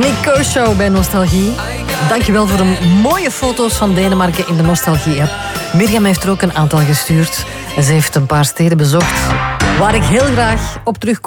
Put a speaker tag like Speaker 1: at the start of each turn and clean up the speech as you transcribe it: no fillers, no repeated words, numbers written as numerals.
Speaker 1: Nick Kershaw bij Nostalgie. Dankjewel voor de mooie foto's van Denemarken in de Nostalgie-app. Mirjam heeft er ook een aantal gestuurd. En ze heeft een paar steden bezocht waar ik heel graag op terugkom.